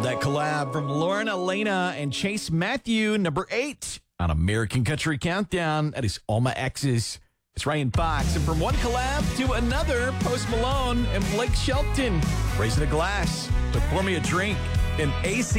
That collab from Lauren Elena and Chase Matthew, number 8 on American Country Countdown. That is All My Exes. It's Ryan Fox. And from one collab to another, Post Malone and Blake Shelton raising a glass to pour me a drink. And AC